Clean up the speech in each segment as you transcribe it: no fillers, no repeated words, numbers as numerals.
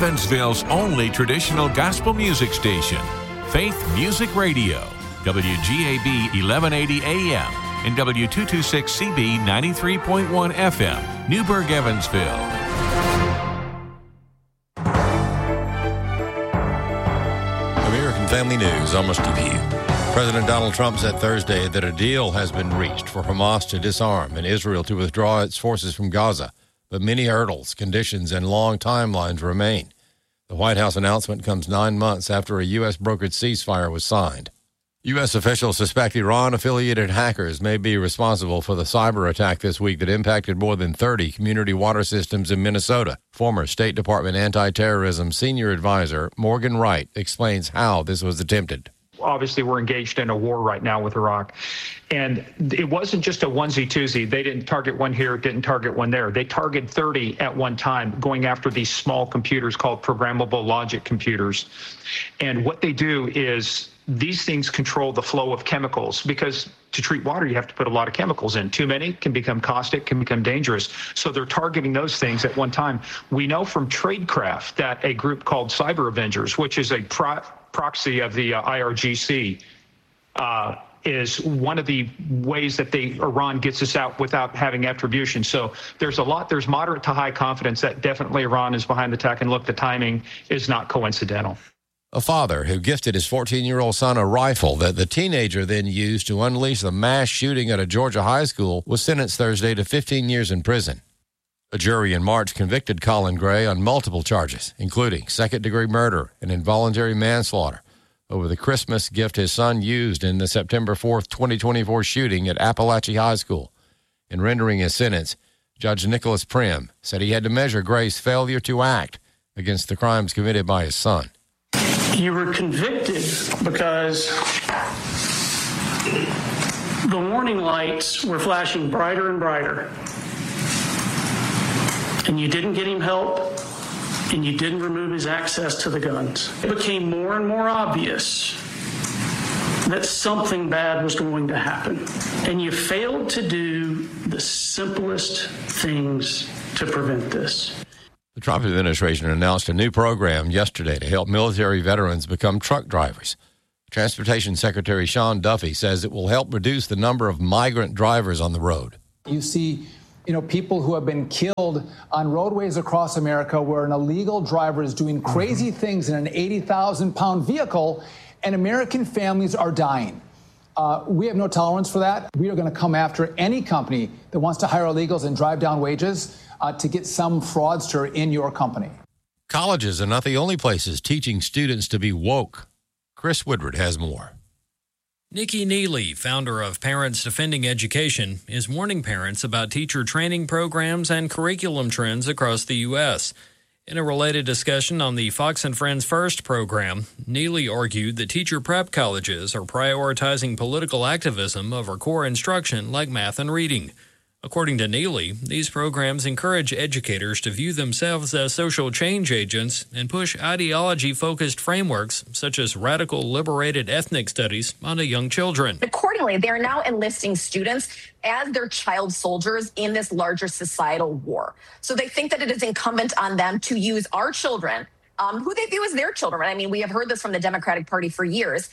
Evansville's only traditional gospel music station, Faith Music Radio, WGAB 1180 AM and W226CB 93.1 FM, Newburgh, Evansville. American Family News, Almost TV. President Donald Trump said Thursday that a deal has been reached for Hamas to disarm and Israel to withdraw its forces from Gaza, but many hurdles, conditions, and long timelines remain. The White House announcement comes 9 months after a U.S. brokered ceasefire was signed. U.S. officials suspect Iran-affiliated hackers may be responsible for the cyber attack this week that impacted more than 30 community water systems in Minnesota. Former State Department anti-terrorism senior advisor Morgan Wright explains how this was attempted. Obviously, we're engaged in a war right now with Iraq. And it wasn't just a onesie-twosie. They didn't target one here, didn't target one there. They targeted 30 at one time, going after these small computers called programmable logic computers. And what they do is these things control the flow of chemicals, because to treat water, you have to put a lot of chemicals in. Too many can become caustic, can become dangerous. So they're targeting those things at one time. We know from Tradecraft that a group called Cyber Avengers, which is a proxy of the IRGC, is one of the ways that Iran gets us out without having attribution. So there's moderate to high confidence that definitely Iran is behind the attack. And look, the timing is not coincidental. A father who gifted his 14-year-old son a rifle that the teenager then used to unleash the mass shooting at a Georgia high school was sentenced Thursday to 15 years in prison. A jury in March convicted Colin Gray on multiple charges, including second-degree murder and involuntary manslaughter, over the Christmas gift his son used in the September 4th, 2024 shooting at Appalachia High School. In rendering his sentence, Judge Nicholas Prim said he had to measure Gray's failure to act against the crimes committed by his son. You were convicted because the warning lights were flashing brighter and brighter, and you didn't get him help, and you didn't remove his access to the guns. It became more and more obvious that something bad was going to happen, and you failed to do the simplest things to prevent this. The Trump administration announced a new program yesterday to help military veterans become truck drivers. Transportation Secretary Sean Duffy says it will help reduce the number of migrant drivers on the road. You see, people who have been killed on roadways across America where an illegal driver is doing crazy things in an 80,000-pound vehicle, and American families are dying. We have no tolerance for that. We are going to come after any company that wants to hire illegals and drive down wages to get some fraudster in your company. Colleges are not the only places teaching students to be woke. Chris Woodward has more. Nikki Neely, founder of Parents Defending Education, is warning parents about teacher training programs and curriculum trends across the U.S. In a related discussion on the Fox and Friends First program, Neely argued that teacher prep colleges are prioritizing political activism over core instruction like math and reading. According to Neely, these programs encourage educators to view themselves as social change agents and push ideology-focused frameworks such as radical liberated ethnic studies onto young children. Accordingly, they are now enlisting students as their child soldiers in this larger societal war. So they think that it is incumbent on them to use our children, who they view as their children. I mean, we have heard this from the Democratic Party for years,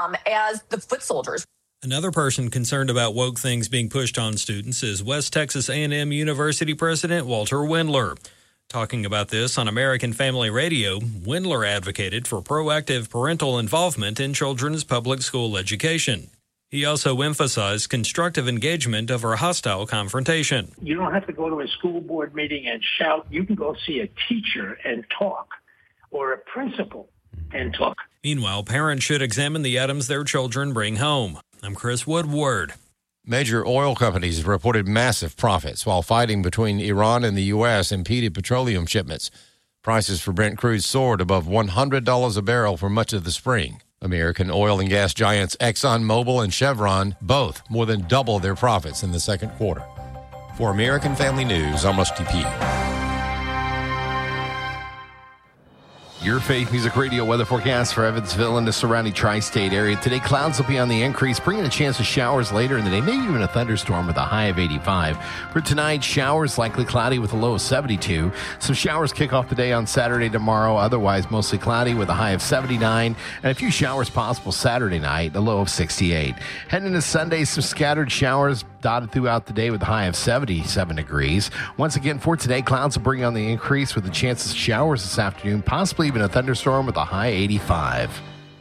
as the foot soldiers. Another person concerned about woke things being pushed on students is West Texas A&M University President Walter Wendler. Talking about this on American Family Radio, Wendler advocated for proactive parental involvement in children's public school education. He also emphasized constructive engagement over hostile confrontation. You don't have to go to a school board meeting and shout. You can go see a teacher and talk, or a principal and talk. Meanwhile, parents should examine the items their children bring home. I'm Chris Woodward. Major oil companies have reported massive profits while fighting between Iran and the U.S. impeded petroleum shipments. Prices for Brent crude soared above $100 a barrel for much of the spring. American oil and gas giants ExxonMobil and Chevron both more than doubled their profits in the second quarter. For American Family News, I'm Rusty P. Your Faith Music Radio weather forecast for Evansville and the surrounding tri-state area. Today, clouds will be on the increase, bringing a chance of showers later in the day, maybe even a thunderstorm with a high of 85. For tonight, showers likely cloudy with a low of 72. Some showers kick off the day on Saturday tomorrow, otherwise mostly cloudy with a high of 79. And a few showers possible Saturday night, a low of 68. Heading into Sunday, some scattered showers dotted throughout the day with a high of 77 degrees. Once again, for today, clouds will bring on the increase with a chance of showers this afternoon, possibly even a thunderstorm with a high 85.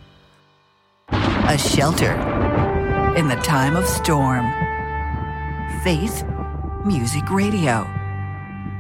A shelter in the time of storm. Faith Music Radio.